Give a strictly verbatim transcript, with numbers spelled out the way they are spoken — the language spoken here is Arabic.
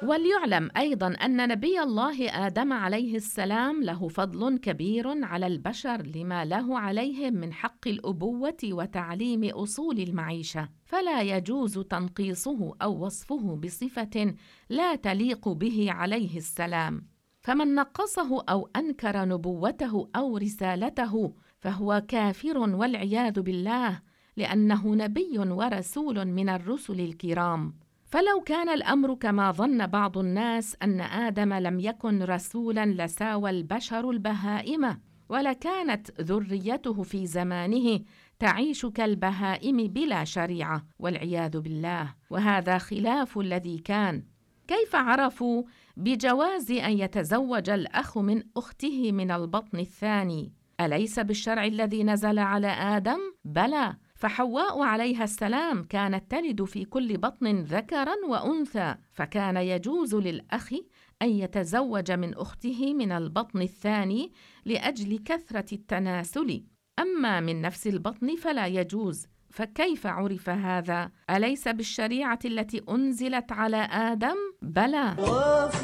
وليعلم أيضاً أن نبي الله آدم عليه السلام له فضل كبير على البشر لما له عليهم من حق الأبوة وتعليم أصول المعيشة، فلا يجوز تنقيصه أو وصفه بصفة لا تليق به عليه السلام. فمن نقصه أو أنكر نبوته أو رسالته فهو كافر والعياذ بالله، لأنه نبي ورسول من الرسل الكرام. فلو كان الأمر كما ظن بعض الناس أن آدم لم يكن رسولاً لساوى البشر البهائم، ولكانت ذريته في زمانه تعيش كالبهائم بلا شريعة والعياذ بالله، وهذا خلاف الذي كان. كيف عرفوا بجواز أن يتزوج الأخ من أخته من البطن الثاني؟ أليس بالشرع الذي نزل على آدم؟ بلى، فحواء عليها السلام كانت تلد في كل بطن ذكراً وأنثى، فكان يجوز للأخ أن يتزوج من أخته من البطن الثاني لأجل كثرة التناسل، أما من نفس البطن فلا يجوز. فكيف عرف هذا؟ أليس بالشريعة التي أنزلت على آدم؟ بلى.